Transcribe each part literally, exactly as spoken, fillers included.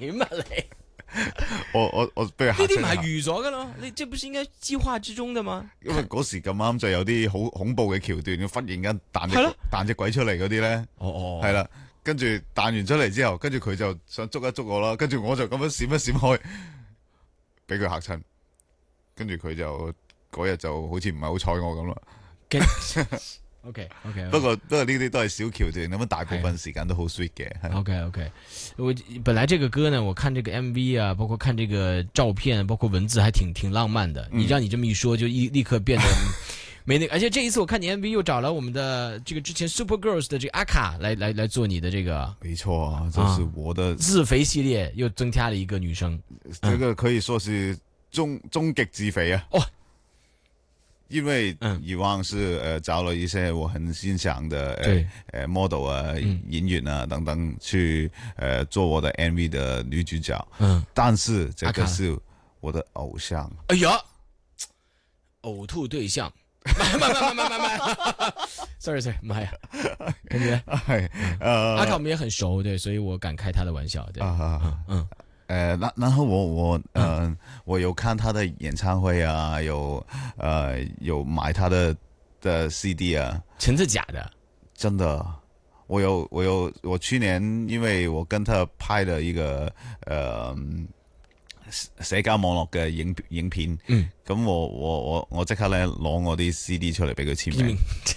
點啊你？ 我我我俾佢呢嚇親下。 啲唔係預咗噶咯？你這不是應該計劃之中的嗎？ 因為嗰時咁啱就有啲好恐怖嘅橋段，忽然間彈隻係咯彈隻鬼出嚟嗰啲咧， 哦哦， 係啦，跟住彈完出嚟之後，跟住佢就想捉一捉我啦，跟住我就咁樣閃一閃開，俾佢嚇親，跟住佢就嗰日就好似唔係好睬我咁啦。 跟 OK OK， 不過不過呢啲都係小橋段，咁樣大部分時間都好 sweet 嘅。係 OK OK，我本來這個歌呢，我看這個 M V 啊，包括看這個照片，包括文字，還挺挺浪漫的。你讓你這麼一說，就一立刻變得沒那個。而且這一次我看你 M V 又找了我們的這個之前 Super Girls 的這個阿卡來來來做你的這個， 沒錯啊，這是我的自肥系列又增加了一個女生， 這個可以說是終終極自肥啊。 哦。 因為以往是呃找了一些我很欣賞的對呃呃 model 啊、演員啊等等去呃做我的 M V 的女主角， 嗯， 但是這阿卡個是我的偶像。 哎呀，嘔吐對象，唔係唔係唔係唔係唔係，sorry sorry，唔係啊，跟住咧， 係呃阿卡我們也很熟，對，所以我敢開他的玩笑，對， 啊嗯。 呃，然然後我我呃我有看他的演唱會啊，有呃有買他的的 C D 啊， 真的假的？ 真的，我有我有我去年因為我跟他拍了一個呃社交網絡嘅影影片， 嗯， 咁我我我我即刻咧攞我啲 C D 出嚟俾佢簽名。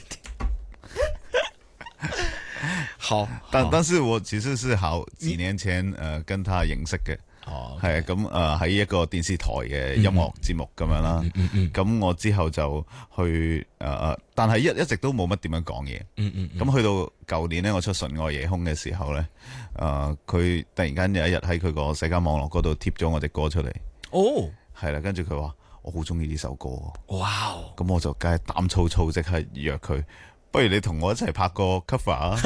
好， 但但是我其實是好幾年前誒、呃、跟他認識嘅， 哦， 係咁誒喺一個電視台嘅音樂節目咁樣啦。咁、 嗯嗯嗯我之後就去誒誒、呃，但係一一直都冇乜點樣講嘢。 嗯嗯嗯， 咁去到舊年咧，我出《純愛夜空》嘅時候咧，誒、呃、佢突然間有一日喺佢個社交網絡嗰度貼咗我隻歌出嚟， 哦， 係啦，跟住佢話我好中意呢首歌， 哇哦， 咁我就梗係膽粗粗即刻約佢。不如你同我一齊拍個 cover 啊！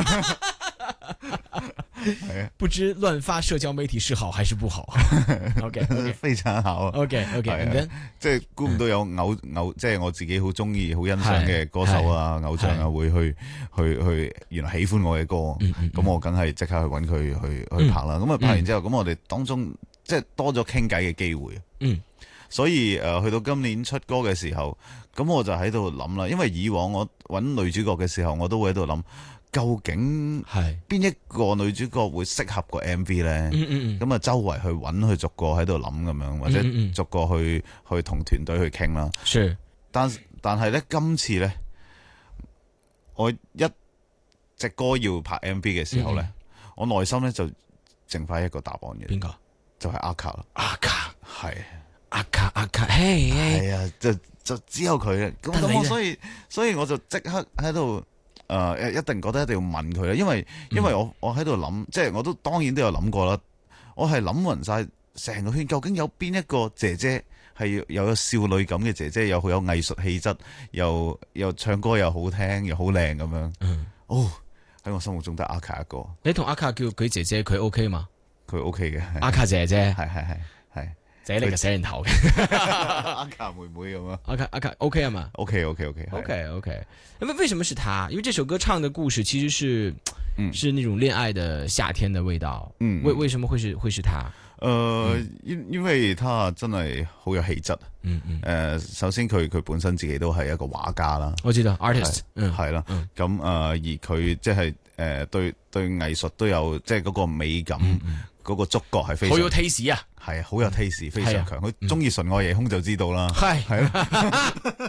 係啊， 不知亂發社交媒體是好還是不好？OK OK 非常好啊 OK OK， 係啊即係估唔到有偶偶，即係我自己好中意、好欣賞嘅歌手啊、偶像啊，會去去去，原來喜歡我嘅歌，咁我梗係即刻去揾佢去去拍啦。咁啊拍完之後，咁我哋當中即係多咗傾偈嘅機會。 嗯， 所以誒，去到今年出歌嘅時候，咁我就喺度諗啦。因為以往我揾女主角嘅時候，我都會喺度諗，究竟係邊一個女主角會適合個 M V 咧？ 嗯嗯咁啊，周圍去揾，去逐個喺度諗咁樣，或者逐個去去同團隊去傾啦。 是， 但但係咧，今次咧，我一隻歌要拍 M V 嘅時候咧， 嗯我內心咧就剩翻一個答案嘅。 邊個？ 就係阿卡啦。 阿卡係。 阿卡阿卡，嘿， 係啊，就就只有佢嘅。咁咁我所以所以我就即刻喺度誒，一定覺得一定要問佢啦，因為因為我我喺度諗，即係我都當然都有諗過啦。我係諗勻晒成個圈，究竟有邊一個姐姐係又有少女感嘅姐姐，又好有藝術氣質，又又唱歌又好聽，又好靚咁樣。 嗯， 哦，喺我心目中得阿卡一個。 你同阿卡叫佢姐姐，佢 OK 嘛？ 佢 OK 嘅。 阿卡姐姐， 係係係係。 寫你個死人頭嘅阿卡妹妹咁啊， 阿卡阿卡 OK 啊嘛 ？OK OK OK OK OK，那麼為什麼是他？因為這首歌唱的故事其實是，嗯，是那種戀愛的夏天的味道。嗯，為為什麼會是會是他？ 誒、呃，因因為他真係好有氣質。 嗯嗯。誒、 呃，首先佢佢本身自己都係一個畫家啦。 我知道 artist，嗯， 係啦。咁誒、呃，而佢即係誒對對藝術都有即係嗰個美感。嗯嗯嗰個觸覺係非常好有 taste 啊， 係好有 taste，非常強。佢中意純愛夜空就知道啦。係係啦，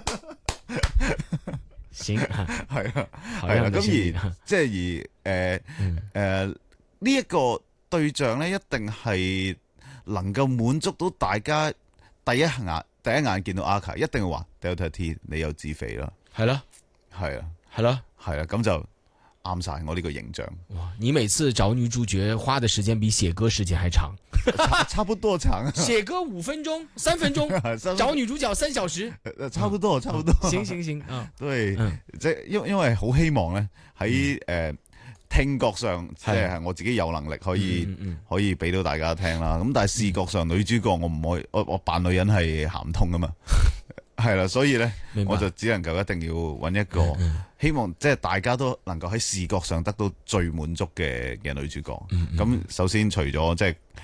行係啊係啊。咁而即係而誒誒呢一個對象咧，一定係能夠滿足到大家第一眼第一眼見到阿卡，一定話 Delta T 你有自肥啦， 係啦， 係啊， 係啦， 係啊，咁就啱晒我呢個形象。 哇！你每次找女主角花的時間比寫歌時間還長， 差差不多長。 寫歌五分鐘、三分鐘，找女主角三小時， 差不多，差不多。 行行行，啊， 對，即係因因為好希望咧喺誒聽覺上，即係我自己有能力可以可以俾到大家聽啦。咁但係視覺上女主角我唔可以，我我扮女人係行唔通噶嘛。係啦，所以咧，我就只能夠一定要揾一個，嗯、希望即係大家都能夠喺視覺上得到最滿足嘅嘅女主角。咁、嗯嗯、首先除咗即係